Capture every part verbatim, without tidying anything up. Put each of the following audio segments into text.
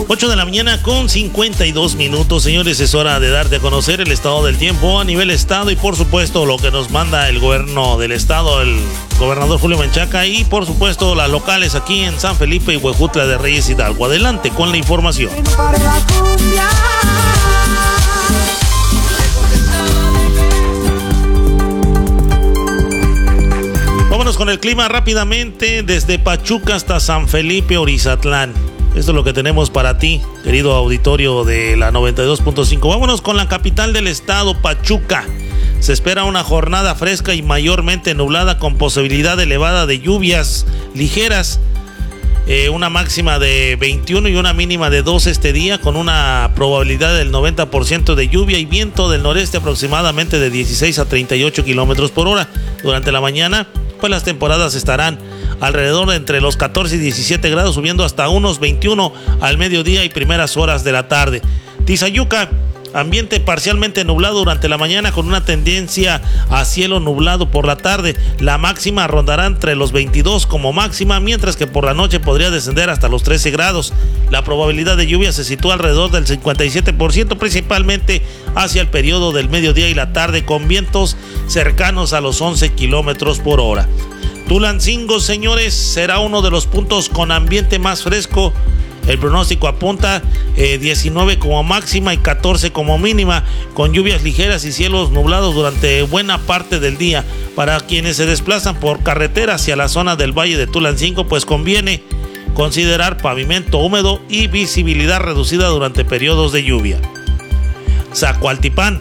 ocho de la mañana con cincuenta y dos minutos, señores. Es hora de darte a conocer el estado del tiempo a nivel estado y por supuesto lo que nos manda el gobierno del estado, el gobernador Julio Menchaca, y por supuesto las locales aquí en San Felipe y Huejutla de Reyes Hidalgo. Adelante con la información. Vámonos con el clima rápidamente desde Pachuca hasta San Felipe, Orizatlán. Esto es lo que tenemos para ti, querido auditorio de la noventa y dos punto cinco. Vámonos con la capital del estado, Pachuca. Se espera una jornada fresca y mayormente nublada con posibilidad elevada de lluvias ligeras. Eh, una máxima de veintiuno y una mínima de dos este día, con una probabilidad del noventa por ciento de lluvia y viento del noreste aproximadamente de dieciséis a treinta y ocho kilómetros por hora. Durante la mañana, pues las temporadas estarán alrededor de entre los catorce y diecisiete grados, subiendo hasta unos veintiuno al mediodía y primeras horas de la tarde. Tizayuca, ambiente parcialmente nublado durante la mañana con una tendencia a cielo nublado por la tarde. La máxima rondará entre los veintidós como máxima, mientras que por la noche podría descender hasta los trece grados. La probabilidad de lluvia se sitúa alrededor del cincuenta y siete por ciento, principalmente hacia el periodo del mediodía y la tarde, con vientos cercanos a los once kilómetros por hora. Tulancingo, señores, será uno de los puntos con ambiente más fresco. El pronóstico apunta eh, diecinueve como máxima y catorce como mínima, con lluvias ligeras y cielos nublados durante buena parte del día. Para quienes se desplazan por carretera hacia la zona del Valle de Tulancingo, pues conviene considerar pavimento húmedo y visibilidad reducida durante periodos de lluvia. Zacualtipán.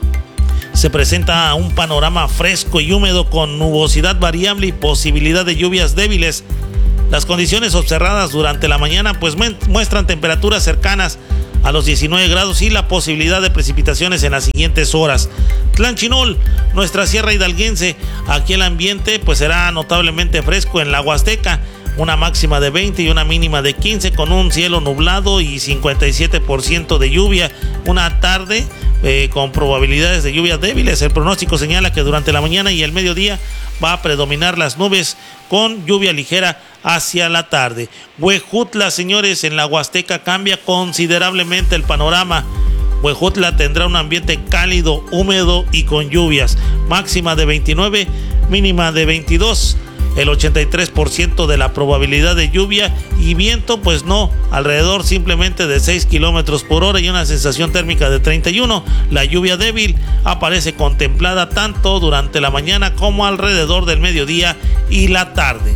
Se presenta un panorama fresco y húmedo con nubosidad variable y posibilidad de lluvias débiles. Las condiciones observadas durante la mañana pues muestran temperaturas cercanas a los diecinueve grados y la posibilidad de precipitaciones en las siguientes horas. Tlanchinol, nuestra sierra hidalguense, aquí el ambiente pues será notablemente fresco en la Huasteca, una máxima de veinte y una mínima de quince, con un cielo nublado y cincuenta y siete por ciento de lluvia. Una tarde eh, con probabilidades de lluvias débiles. El pronóstico señala que durante la mañana y el mediodía va a predominar las nubes con lluvia ligera hacia la tarde. Huejutla, señores, en la Huasteca cambia considerablemente el panorama. Huejutla tendrá un ambiente cálido, húmedo y con lluvias. Máxima de veintinueve, mínima de veintidós. El ochenta y tres por ciento de la probabilidad de lluvia y viento, pues no, alrededor simplemente de seis kilómetros por hora y una sensación térmica de treinta y uno. La lluvia débil aparece contemplada tanto durante la mañana como alrededor del mediodía y la tarde.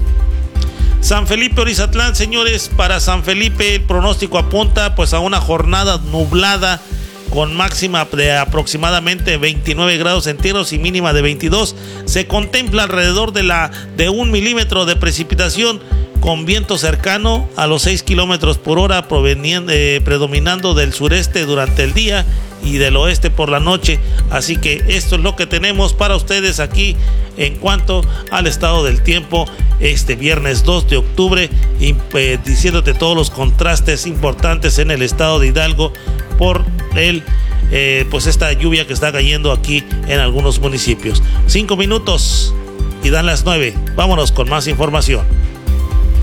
San Felipe, Orizatlán, señores, para San Felipe el pronóstico apunta pues a una jornada nublada con máxima de aproximadamente veintinueve grados centígrados y mínima de veintidós. Se contempla alrededor de la de un milímetro de precipitación, con viento cercano a los seis kilómetros por hora, proveniendo, eh, predominando del sureste durante el día y del oeste por la noche. Así que esto es lo que tenemos para ustedes aquí en cuanto al estado del tiempo este viernes dos de octubre, y eh, diciéndote todos los contrastes importantes en el estado de Hidalgo por el eh, pues esta lluvia que está cayendo aquí en algunos municipios. Cinco minutos y dan las nueve. Vámonos con más información.